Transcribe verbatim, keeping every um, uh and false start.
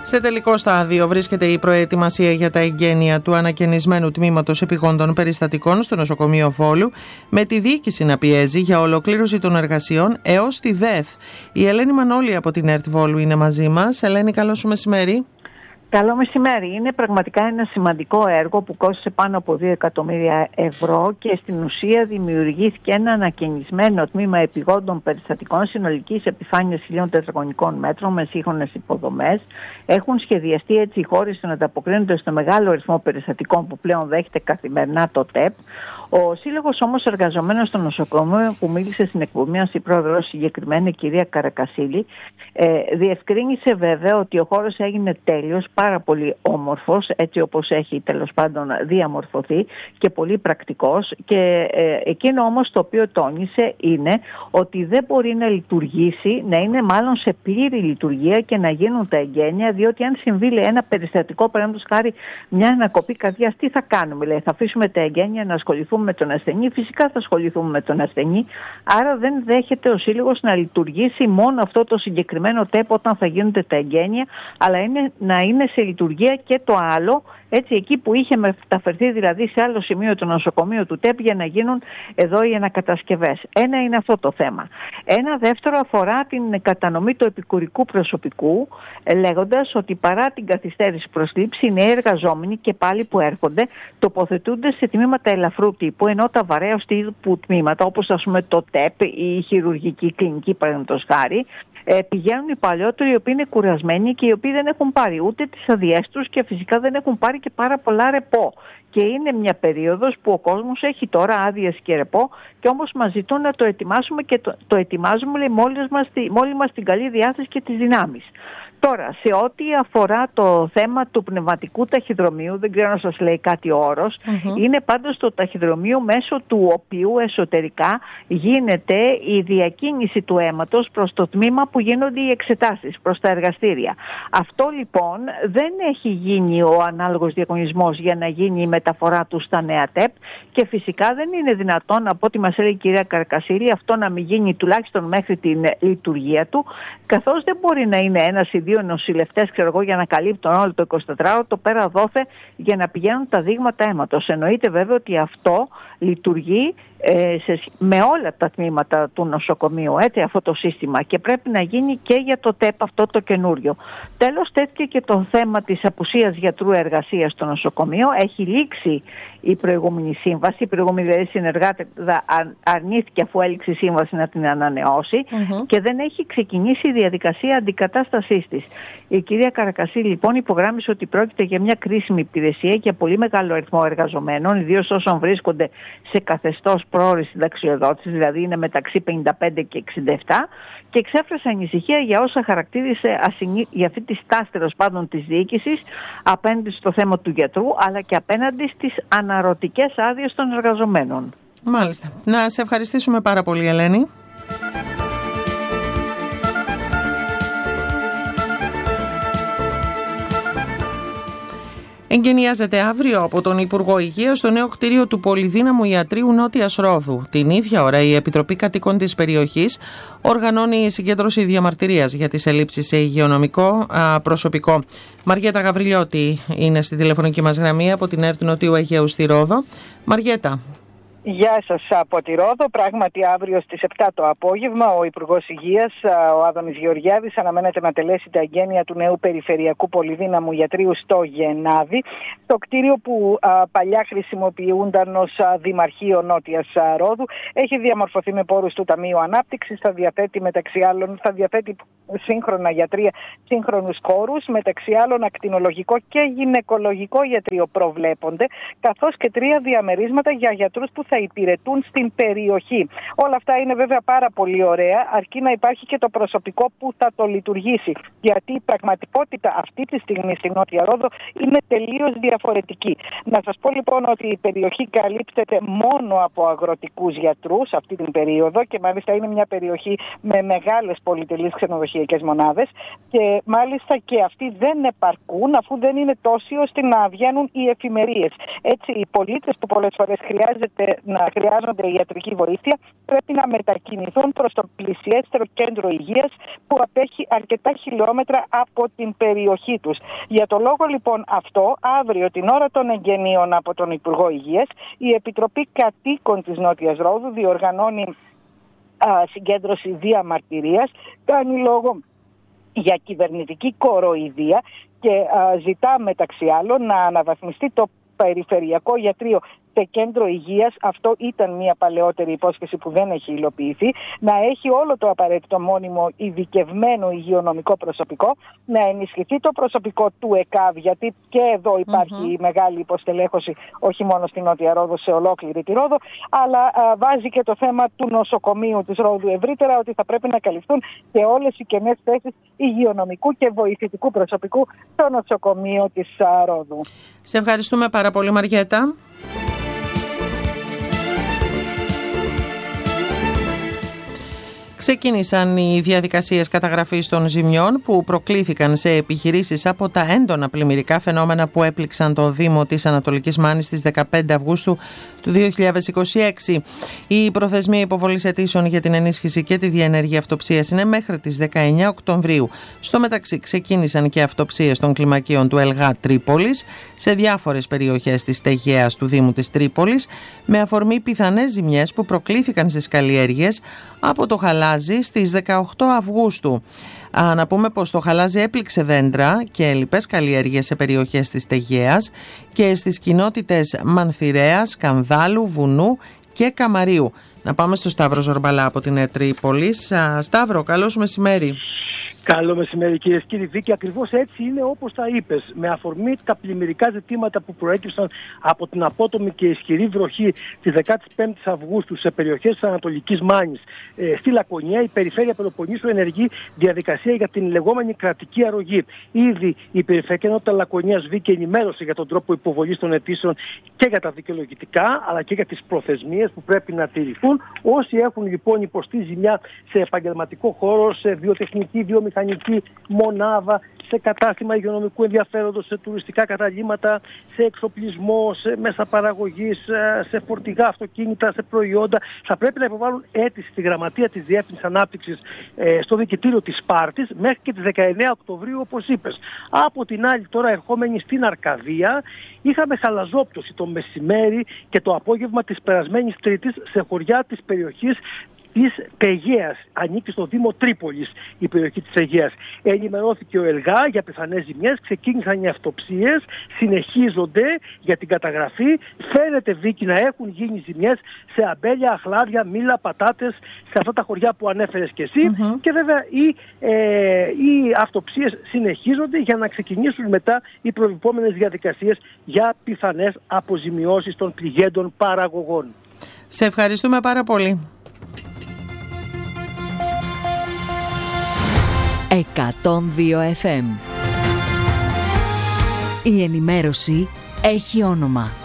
Σε τελικό στάδιο βρίσκεται η προετοιμασία για τα εγγένεια του ανακαινισμένου τμήματος επιγόντων περιστατικών στο νοσοκομείο Βόλου, με τη διοίκηση να πιέζει για ολοκλήρωση των εργασιών έως τη ΔΕΘ. Η Ελένη Μανώλη από την ΕΡΤ Βόλου είναι μαζί μας. Ελένη, καλό σου μεσημέρι. Καλό μεσημέρι. Είναι πραγματικά ένα σημαντικό έργο που κόστησε πάνω από δύο εκατομμύρια ευρώ και στην ουσία δημιουργήθηκε ένα ανακαινισμένο τμήμα επιγόντων περιστατικών συνολικής επιφάνειας χιλίων τετραγωνικών μέτρων με σύγχρονες υποδομές. Έχουν σχεδιαστεί έτσι οι χώρες να ανταποκρίνονται στο μεγάλο αριθμό περιστατικών που πλέον δέχεται καθημερινά το ΤΕΠ. Ο Σύλλογος όμως εργαζομένων στο νοσοκομείο, που μίλησε στην εκπομπή μας η πρόεδρος, συγκεκριμένη η κυρία Καρακασίλη, ε, διευκρίνησε βέβαια ότι ο χώρος έγινε τέλειος, πάρα πολύ όμορφος, έτσι όπως έχει τέλος πάντων διαμορφωθεί και πολύ πρακτικός, και ε, εκείνο όμως το οποίο τόνισε είναι ότι δεν μπορεί να λειτουργήσει, να είναι μάλλον σε πλήρη λειτουργία και να γίνουν τα εγγένεια, διότι αν συμβεί, λέει, ένα περιστατικό, παραδείγματος χάρη μια ανακοπή καρδιάς, τι θα κάνουμε, λέει, θα αφήσουμε τα εγγένεια να ασχοληθούμε με τον ασθενή? Φυσικά θα ασχοληθούμε με τον ασθενή. Άρα δεν δέχεται ο Σύλλογος να λειτουργήσει μόνο αυτό το συγκεκριμένο ΤΕΠ όταν θα γίνονται τα εγγένεια, αλλά είναι, να είναι σε λειτουργία και το άλλο, έτσι, εκεί που είχε μεταφερθεί δηλαδή σε άλλο σημείο το νοσοκομείο του ΤΕΠ για να γίνουν εδώ οι ανακατασκευές. Ένα είναι αυτό το θέμα. Ένα δεύτερο αφορά την κατανομή του επικουρικού προσωπικού, λέγοντας ότι παρά την καθυστέρηση προσλήψη, οι νέοι εργαζόμενοι και πάλι που έρχονται τοποθετούνται σε τμήματα ελαφρού τύπου, ενώ τα βαρέα τύπου τμήματα, όπως ας πούμε το ΤΕΠ ή η χειρουργική κλινική, παραδείγματος χάρη, Ε, πηγαίνουν οι παλιότεροι, οι οποίοι είναι κουρασμένοι και οι οποίοι δεν έχουν πάρει ούτε τις αδειές τους και φυσικά δεν έχουν πάρει και πάρα πολλά ρεπό. Και είναι μια περίοδος που ο κόσμος έχει τώρα άδειες και ρεπό, και όμως μας ζητούν να το ετοιμάσουμε και το, το ετοιμάζουμε, λέει, μόλις μας, μόλις μας την καλή διάθεση και τις δυνάμεις. Τώρα, σε ό,τι αφορά το θέμα του πνευματικού ταχυδρομείου, δεν ξέρω να σας λέει κάτι ο όρος, mm-hmm. είναι πάντως το ταχυδρομείο μέσω του οποίου εσωτερικά γίνεται η διακίνηση του αίματος προς το τμήμα που γίνονται οι εξετάσεις, προς τα εργαστήρια. Αυτό λοιπόν δεν έχει γίνει ο ανάλογος διαγωνισμός για να γίνει η μεταφορά του στα νέα ΤΕΠ, και φυσικά δεν είναι δυνατόν, από ό,τι μας έλεγε η κυρία Καρκασίλη, αυτό να μην γίνει τουλάχιστον μέχρι την λειτουργία του, καθώς δεν μπορεί να είναι ένας ή δύο νοσηλευτές, ξέρω εγώ, για να καλύπτουν όλο το εικοσιτετράωρο, το πέρα δόθε για να πηγαίνουν τα δείγματα αίματος. Εννοείται βέβαια ότι αυτό λειτουργεί ε, σε, με όλα τα τμήματα του νοσοκομείου, έτσι, αυτό το σύστημα, και πρέπει να γίνει και για το ΤΕΠ αυτό το καινούριο. Τέλος, τέθηκε και το θέμα της απουσίας γιατρού εργασίας στο νοσοκομείο. Έχει λήξει η προηγούμενη σύμβαση, η προηγούμενη δηλαδή συνεργάτη αρνήθηκε, αφού έληξε η σύμβαση, να την ανανεώσει, mm-hmm. και δεν έχει ξεκινήσει η διαδικασία αντικατάστασής της. Η κυρία Καρακασίλη λοιπόν υπογράμμισε ότι πρόκειται για μια κρίσιμη υπηρεσία και για πολύ μεγάλο αριθμό εργαζομένων, ιδίως όσων βρίσκονται σε καθεστώς πρόωρης συνταξιοδότησης, δηλαδή είναι μεταξύ πενήντα πέντε και εξήντα επτά, και εξέφρασε ανησυχία για όσα χαρακτήρισε ασυνή... για αυτή τη στάση, τέλος πάντων, της διοίκησης απέναντι στο θέμα του γιατρού, αλλά και απέναντι στις αναρωτικές άδειες των εργαζομένων. Μάλιστα. Να σε ευχαριστήσουμε πάρα πολύ, Ελένη. Εγκαινιάζεται αύριο από τον Υπουργό Υγείας στο νέο κτίριο του πολυδύναμου ιατρείου Νότιας Ρόδου. Την ίδια ώρα η Επιτροπή Κατοίκων της περιοχής οργανώνει συγκέντρωση διαμαρτυρίας για τις ελλείψεις σε υγειονομικό προσωπικό. Μαριέτα Γαβριλιώτη είναι στη τηλεφωνική μας γραμμή από την ΕΡΤ Νοτιού Αιγαίου στη Ρόδο. Μαριέτα. Γεια σας από τη Ρόδο. Πράγματι, αύριο στις επτά το απόγευμα ο Υπουργός Υγείας, ο Άδωνης Γεωργιάδης, αναμένεται να τελέσει τα εγγένεια του νέου Περιφερειακού Πολυδύναμου Ιατρείου στο Γενάδη, το κτίριο που α, παλιά χρησιμοποιούνταν ως α, Δημαρχείο Νότιας α, Ρόδου. Έχει διαμορφωθεί με πόρους του Ταμείου Ανάπτυξης, θα διαθέτει μεταξύ άλλων θα διαθέτει σύγχρονα γιατρία, σύγχρονους χώρους, μεταξύ άλλων ακτινολογικό και γυναικολογικό ιατρείο προβλέπονται, καθώς και τρία διαμερίσματα για γιατρούς που θα υπηρετούν στην περιοχή. Όλα αυτά είναι βέβαια πάρα πολύ ωραία, αρκεί να υπάρχει και το προσωπικό που θα το λειτουργήσει. Γιατί η πραγματικότητα αυτή τη στιγμή στην Νότια Ρόδο είναι τελείως διαφορετική. Να σας πω λοιπόν ότι η περιοχή καλύπτεται μόνο από αγροτικούς γιατρούς αυτή την περίοδο, και μάλιστα είναι μια περιοχή με μεγάλες πολυτελείς ξενοδοχειακές μονάδες, και μάλιστα και αυτοί δεν επαρκούν, αφού δεν είναι τόσοι ώστε να βγαίνουν οι εφημερίες. Έτσι, οι πολίτες που πολλές φορές χρειάζεται να χρειάζονται ιατρική βοήθεια πρέπει να μετακινηθούν προς το πλησιέστερο κέντρο υγείας που απέχει αρκετά χιλιόμετρα από την περιοχή τους. Για το λόγο λοιπόν αυτό, αύριο την ώρα των εγγενείων από τον Υπουργό Υγείας, η Επιτροπή Κατοίκων της Νότιας Ρόδου διοργανώνει α, συγκέντρωση διαμαρτυρίας, κάνει λόγο για κυβερνητική κοροϊδία και α, ζητά μεταξύ άλλων να αναβαθμιστεί το περιφερειακό γιατρείο σε κέντρο υγείας. Αυτό ήταν μια παλαιότερη υπόσχεση που δεν έχει υλοποιηθεί. Να έχει όλο το απαραίτητο μόνιμο ειδικευμένο υγειονομικό προσωπικό, να ενισχυθεί το προσωπικό του ΕΚΑΒ, γιατί και εδώ υπάρχει mm-hmm. μεγάλη υποστελέχωση, όχι μόνο στην Νότια Ρόδο, σε ολόκληρη τη Ρόδο, αλλά α, βάζει και το θέμα του νοσοκομείου της Ρόδου ευρύτερα, ότι θα πρέπει να καλυφθούν και όλες οι κενές θέσεις υγειονομικού και βοηθητικού προσωπικού στο νοσοκομείο της α, Ρόδου. Σε ευχαριστούμε πάρα πολύ, Μαριέτα. Ξεκίνησαν οι διαδικασίες καταγραφής των ζημιών που προκλήθηκαν σε επιχειρήσεις από τα έντονα πλημμυρικά φαινόμενα που έπληξαν το Δήμο της Ανατολικής Μάνης στις δεκαπέντε Αυγούστου του δύο χιλιάδες είκοσι έξι. Η προθεσμία υποβολής αιτήσεων για την ενίσχυση και τη διενέργεια αυτοψίας είναι μέχρι τις δεκαεννέα Οκτωβρίου. Στο μεταξύ ξεκίνησαν και αυτοψίες των κλιμακίων του ΕΛΓΑ Τρίπολης σε διάφορες περιοχές της Στεγέας του Δήμου της Τρίπολης, με αφορμή πιθανές ζημιές που προκλήθηκαν στις καλλιέργειες από το χαλάζι στις δεκαοκτώ Αυγούστου. Α, να πούμε πως το χαλάζι έπληξε δέντρα και λοιπές καλλιέργειες σε περιοχές της Στεγέας και στις κοινότητες Μανθηρέας, Κανδάλου, Βουνού και Καμαρίου. Να πάμε στο Σταύρο Ζορμπαλά από την Τρίπολη. Σταύρο, καλώς μεσημέρι. Καλό μεσημέρι, κυρίες και κύριοι. Βίκη, ακριβώς έτσι είναι όπως τα είπες. Με αφορμή τα πλημμυρικά ζητήματα που προέκυψαν από την απότομη και ισχυρή βροχή τη δεκαπέντε Αυγούστου σε περιοχές της Ανατολικής Μάνης, ε, στη Λακωνία, η Περιφέρεια Πελοποννήσου ενεργεί διαδικασία για την λεγόμενη κρατική αρρωγή. Ήδη η Περιφερειακή Ενότητα Λακωνίας, Βίκη, ενημέρωσε για τον τρόπο υποβολής των αιτήσεων και για τα δικαιολογητικά, αλλά και για τις προθεσμίες που πρέπει να τηρηθούν. Όσοι έχουν λοιπόν υποστεί ζημιά σε επαγγελματικό χώρο, σε βιοτεχνική, βιομηχανική μονάδα, σε κατάστημα υγειονομικού ενδιαφέροντος, σε τουριστικά καταλύματα, σε εξοπλισμό, σε μέσα παραγωγής, σε φορτηγά αυτοκίνητα, σε προϊόντα, θα πρέπει να υποβάλουν αίτηση στη Γραμματεία της Διεύθυνσης Ανάπτυξης ε, στο Δικητήριο της Σπάρτης μέχρι και τις δεκαεννέα Οκτωβρίου, όπως είπες. Από την άλλη, τώρα ερχόμενοι στην Αρκαδία, είχαμε χαλαζόπτωση το μεσημέρι και το απόγευμα της περασμένης Τρίτης σε χωριά της περιοχής της Αιγαίας. Ανήκει στο Δήμο Τρίπολης η περιοχή της Αιγαίας. Ενημερώθηκε ο ΕΛΓΑ για πιθανές ζημιές, ξεκίνησαν οι αυτοψίες, συνεχίζονται για την καταγραφή. Φαίνεται, Βίκη, να έχουν γίνει ζημιές σε αμπέλια, αχλάδια, μήλα, πατάτες, σε αυτά τα χωριά που ανέφερες και εσύ. Mm-hmm. Και βέβαια οι, ε, οι αυτοψίες συνεχίζονται για να ξεκινήσουν μετά οι προβλεπόμενες διαδικασίες για πιθανές αποζημιώσεις των πληγέντων παραγωγών. Σε ευχαριστούμε πάρα πολύ. εκατόν δύο εφ εμ. Η ενημέρωση έχει όνομα.